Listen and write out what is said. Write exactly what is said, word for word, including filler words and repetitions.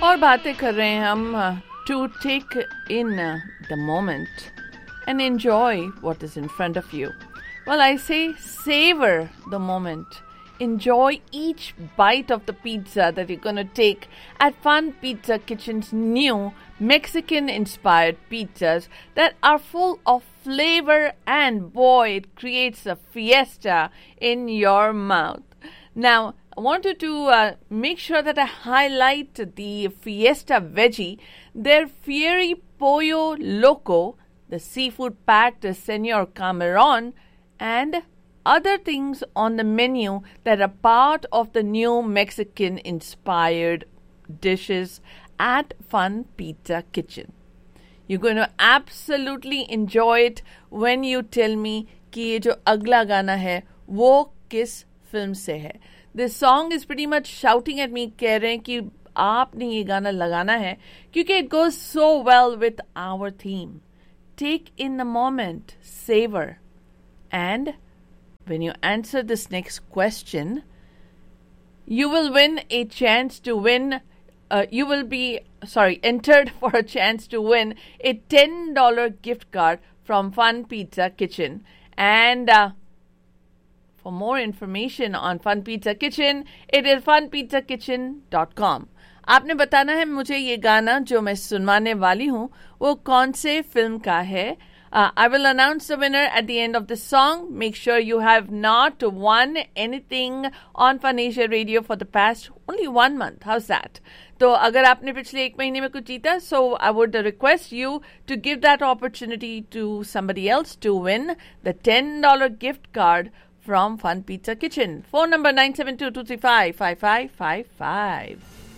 और बातें कर रहे हैं हम to take in uh, the moment and enjoy what is in front of you. Well, I say savor the moment. Enjoy each bite of the pizza that you're going to take at Fun Pizza Kitchen's new Mexican-inspired pizzas that are full of flavor, and boy, it creates a fiesta in your mouth. Now, I wanted to uh, make sure that I highlight the Fiesta Veggie, their Fiery Pollo Loco, the seafood-packed Senor Cameron, and other things on the menu that are part of the new Mexican-inspired dishes at Fun Pizza Kitchen. You're going to absolutely enjoy it when you tell me कि ये जो अगला गाना है वो किस film से है. This song is pretty much shouting at me, कह रहे हैं कि आपने ये गाना लगाना है क्योंकि it goes so well with our theme. Take in the moment, savor, and when you answer this next question, you will win a chance to win. Uh, you will be, sorry, entered for a chance to win a ten dollars gift card from Fun Pizza Kitchen. And uh, for more information on Fun Pizza Kitchen, it is fun pizza kitchen dot com. आपने बताना है मुझे ये गाना जो मैं सुनवाने वाली हूँ वो कौन से फिल्म का है. Uh, I will announce the winner at the end of the song. Make sure you have not won anything on Fun Asia Radio for the past only one month. How's that? तो अगर आपने पिछले एक महीने में कुछ जीता, so I would request you to give that opportunity to somebody else to win the ten dollars gift card from Fun Pizza Kitchen. Phone number nine seven two, two three five, five five five five.